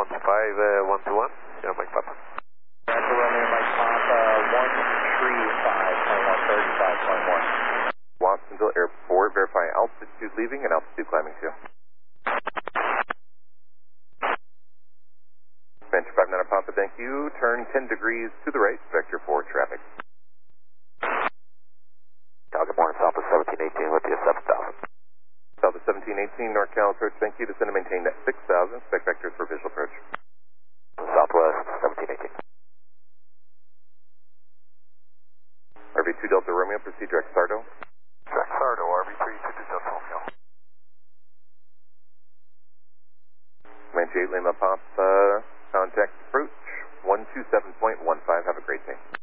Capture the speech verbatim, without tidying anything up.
one two five, uh, one two one, Sierra Mike Papa. Delta Romeo Mike Papa, one three five point one, thirty-five point one. Watsonville Airport, verify altitude leaving and altitude climbing to. Venture five nine Papa, thank you. Turn ten degrees to the right, vector for traffic. Cal, good morning, Southwest seventeen eighteen with you, seven thousand. Southwest seventeen eighteen, NorCal approach, thank you. Descend and maintain at six thousand, spec vectors for visual approach. Southwest seventeen eighteen. R V two Delta Romeo, proceed direct Sardo. Direct Sardo, R V three two Delta Romeo. Command J eight Lima Papa, contact approach one two seven point one five, have a great day.